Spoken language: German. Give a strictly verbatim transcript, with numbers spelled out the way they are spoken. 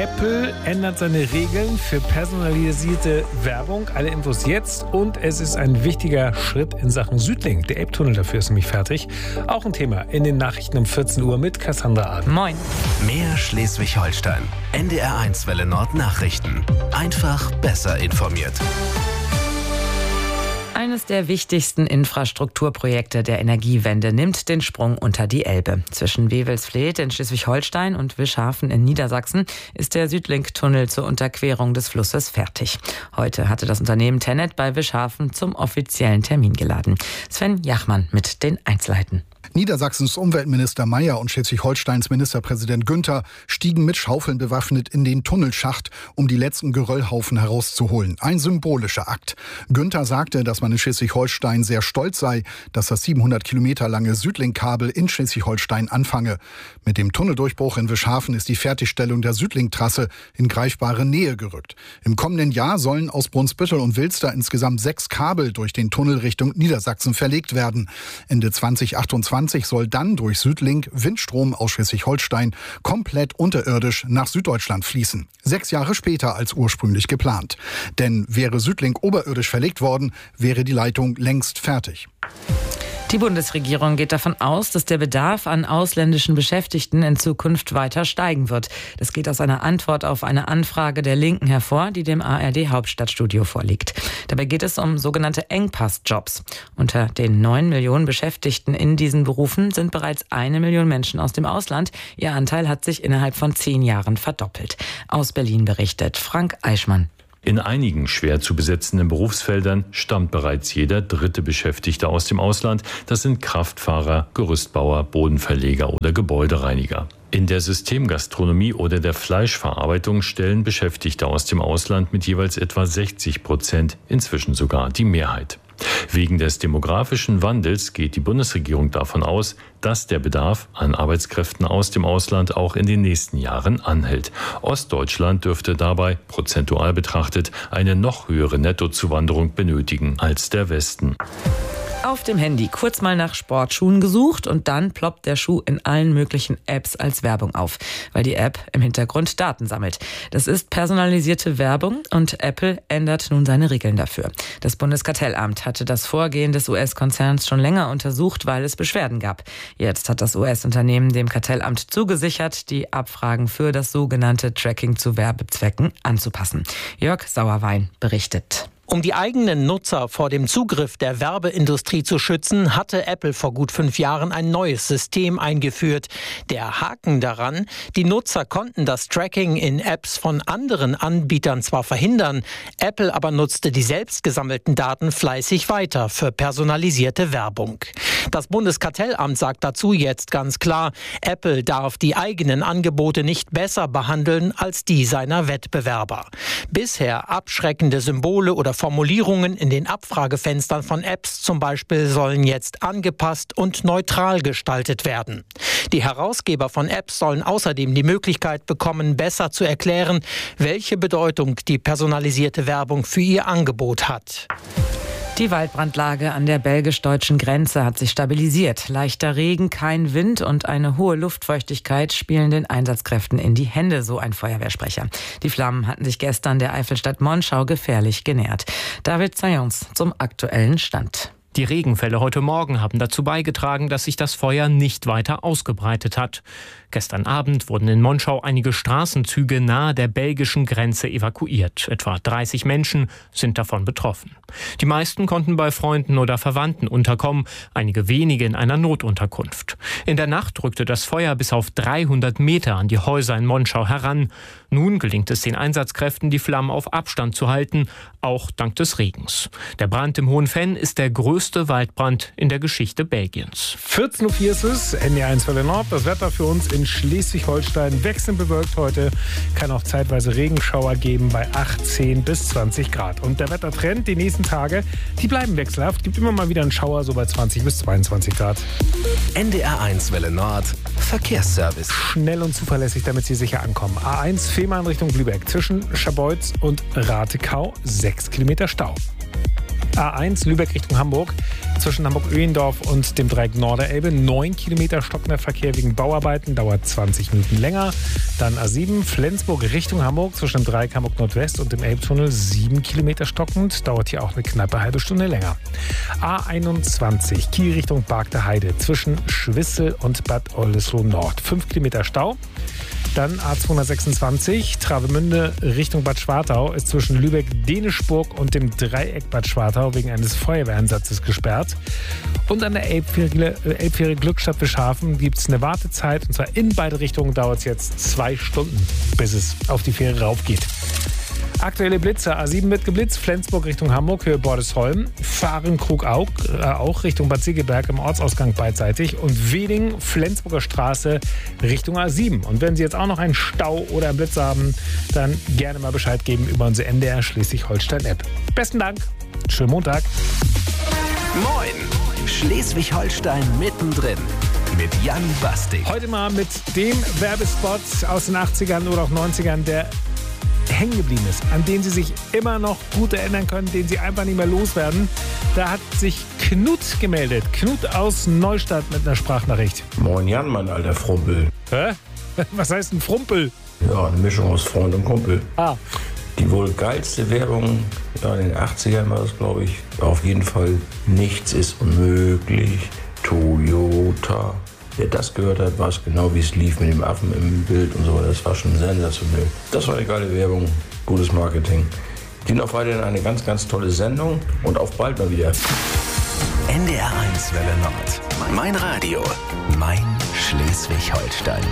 Apple ändert seine Regeln für personalisierte Werbung. Alle Infos jetzt. Und es ist ein wichtiger Schritt in Sachen Südlink. Der Elbtunnel dafür ist nämlich fertig. Auch ein Thema in den Nachrichten um vierzehn Uhr mit Cassandra Aden. Moin. Mehr Schleswig-Holstein. N D R eins Welle Nord Nachrichten. Einfach besser informiert. Eines der wichtigsten Infrastrukturprojekte der Energiewende nimmt den Sprung unter die Elbe. Zwischen Wewelsfleth in Schleswig-Holstein und Wischhafen in Niedersachsen ist der Südlink-Tunnel zur Unterquerung des Flusses fertig. Heute hatte das Unternehmen TenneT bei Wischhafen zum offiziellen Termin geladen. Sven Jachmann mit den Einzelheiten. Niedersachsens Umweltminister Mayer und Schleswig-Holsteins Ministerpräsident Günther stiegen mit Schaufeln bewaffnet in den Tunnelschacht, um die letzten Geröllhaufen herauszuholen. Ein symbolischer Akt. Günther sagte, dass man in Schleswig-Holstein sehr stolz sei, dass das siebenhundert Kilometer lange Südlink-Kabel in Schleswig-Holstein anfange. Mit dem Tunneldurchbruch in Wischhafen ist die Fertigstellung der Südlink-Trasse in greifbare Nähe gerückt. Im kommenden Jahr sollen aus Brunsbüttel und Wilster insgesamt sechs Kabel durch den Tunnel Richtung Niedersachsen verlegt werden. Ende zwanzig achtundzwanzig soll dann durch Südlink Windstrom aus Schleswig-Holstein komplett unterirdisch nach Süddeutschland fließen. Sechs Jahre später als ursprünglich geplant. Denn wäre Südlink oberirdisch verlegt worden, wäre die Leitung längst fertig. Die Bundesregierung geht davon aus, dass der Bedarf an ausländischen Beschäftigten in Zukunft weiter steigen wird. Das geht aus einer Antwort auf eine Anfrage der Linken hervor, die dem A R D-Hauptstadtstudio vorliegt. Dabei geht es um sogenannte Engpassjobs. Unter den neun Millionen Beschäftigten in diesen Berufen sind bereits eine Million Menschen aus dem Ausland. Ihr Anteil hat sich innerhalb von zehn Jahren verdoppelt. Aus Berlin berichtet Frank Eichmann. In einigen schwer zu besetzenden Berufsfeldern stammt bereits jeder dritte Beschäftigte aus dem Ausland. Das sind Kraftfahrer, Gerüstbauer, Bodenverleger oder Gebäudereiniger. In der Systemgastronomie oder der Fleischverarbeitung stellen Beschäftigte aus dem Ausland mit jeweils etwa sechzig Prozent, inzwischen sogar die Mehrheit. Wegen des demografischen Wandels geht die Bundesregierung davon aus, dass der Bedarf an Arbeitskräften aus dem Ausland auch in den nächsten Jahren anhält. Ostdeutschland dürfte dabei, prozentual betrachtet, eine noch höhere Nettozuwanderung benötigen als der Westen. Auf dem Handy kurz mal nach Sportschuhen gesucht und dann ploppt der Schuh in allen möglichen Apps als Werbung auf, weil die App im Hintergrund Daten sammelt. Das ist personalisierte Werbung und Apple ändert nun seine Regeln dafür. Das Bundeskartellamt hatte das Vorgehen des U S-Konzerns schon länger untersucht, weil es Beschwerden gab. Jetzt hat das U S-Unternehmen dem Kartellamt zugesichert, die Abfragen für das sogenannte Tracking zu Werbezwecken anzupassen. Jörg Sauerwein berichtet. Um die eigenen Nutzer vor dem Zugriff der Werbeindustrie zu schützen, hatte Apple vor gut fünf Jahren ein neues System eingeführt. Der Haken daran: Die Nutzer konnten das Tracking in Apps von anderen Anbietern zwar verhindern, Apple aber nutzte die selbst gesammelten Daten fleißig weiter für personalisierte Werbung. Das Bundeskartellamt sagt dazu jetzt ganz klar, Apple darf die eigenen Angebote nicht besser behandeln als die seiner Wettbewerber. Bisher abschreckende Symbole oder Formulierungen in den Abfragefenstern von Apps zum Beispiel sollen jetzt angepasst und neutral gestaltet werden. Die Herausgeber von Apps sollen außerdem die Möglichkeit bekommen, besser zu erklären, welche Bedeutung die personalisierte Werbung für ihr Angebot hat. Die Waldbrandlage an der belgisch-deutschen Grenze hat sich stabilisiert. Leichter Regen, kein Wind und eine hohe Luftfeuchtigkeit spielen den Einsatzkräften in die Hände, so ein Feuerwehrsprecher. Die Flammen hatten sich gestern der Eifelstadt Monschau gefährlich genähert. David Zayons zum aktuellen Stand. Die Regenfälle heute Morgen haben dazu beigetragen, dass sich das Feuer nicht weiter ausgebreitet hat. Gestern Abend wurden in Monschau einige Straßenzüge nahe der belgischen Grenze evakuiert. Etwa dreißig Menschen sind davon betroffen. Die meisten konnten bei Freunden oder Verwandten unterkommen, einige wenige in einer Notunterkunft. In der Nacht rückte das Feuer bis auf dreihundert Meter an die Häuser in Monschau heran. Nun gelingt es den Einsatzkräften, die Flammen auf Abstand zu halten, auch dank des Regens. Der Brand im Hohen Venn ist der größte Waldbrand in der Geschichte Belgiens. vierzehn Uhr vier ist es, N D R eins Welle Nord. Das Wetter für uns in Schleswig-Holstein wechselnd bewölkt heute. Kann auch zeitweise Regenschauer geben bei achtzehn bis zwanzig Grad. Und der Wettertrend die nächsten Tage, die bleiben wechselhaft. Gibt immer mal wieder einen Schauer, so bei zwanzig bis zweiundzwanzig Grad. N D R eins Welle Nord, Verkehrsservice. Schnell und zuverlässig, damit Sie sicher ankommen. A eins Fehmarn Richtung Lübeck. Zwischen Scharbeutz und Ratekau sechs Kilometer Stau. A eins Lübeck Richtung Hamburg. Zwischen Hamburg-Öhlendorf und dem Dreieck Norderelbe neun Kilometer stockender Verkehr wegen Bauarbeiten, dauert zwanzig Minuten länger. Dann A sieben Flensburg Richtung Hamburg zwischen dem Dreieck Hamburg Nordwest und dem Elbtunnel sieben Kilometer stockend, dauert hier auch eine knappe halbe Stunde länger. A einundzwanzig Kiel Richtung Bark der Heide zwischen Schwissel und Bad Oldesloe Nord fünf Kilometer Stau. Dann A zweihundertsechsundzwanzig Travemünde Richtung Bad Schwartau ist zwischen Lübeck-Dänischburg und dem Dreieck Bad Schwartau wegen eines Feuerwehreinsatzes gesperrt. Und an der Elbfähre, Elbfähre Glückstadt-Fischhafen gibt es eine Wartezeit. Und zwar in beide Richtungen dauert es jetzt zwei Stunden, bis es auf die Fähre raufgeht. Aktuelle Blitze. A sieben wird geblitzt, Flensburg Richtung Hamburg, Höhe Bordesholm. Fahrenkrug auch, äh, auch Richtung Bad Segeberg im Ortsausgang beidseitig. Und Weding, Flensburger Straße Richtung A sieben. Und wenn Sie jetzt auch noch einen Stau oder einen Blitz haben, dann gerne mal Bescheid geben über unsere N D R Schleswig-Holstein-App. Besten Dank. Schönen Montag. Moin. Schleswig-Holstein mittendrin. Mit Jan Bastik. Heute mal mit dem Werbespot aus den achtzigern oder auch neunzigern, der hängen geblieben ist, an den Sie sich immer noch gut erinnern können, den Sie einfach nicht mehr loswerden. Da hat sich Knut gemeldet. Knut aus Neustadt mit einer Sprachnachricht. Moin Jan, mein alter Frumpel. Hä? Was heißt ein Frumpel? Ja, eine Mischung aus Freund und Kumpel. Ah. Die wohl geilste Werbung, ja, in den achtzigern war das, glaube ich, war auf jeden Fall Nichts ist unmöglich, Toyota. Wer das gehört hat, weiß genau, wie es lief mit dem Affen im Bild und so. Das war schon sensationell. Das war eine geile Werbung, gutes Marketing. Ihnen auf weiterhin eine ganz, ganz tolle Sendung und auf bald mal wieder. N D R eins Welle Nord. Mein Radio. Mein Schleswig-Holstein.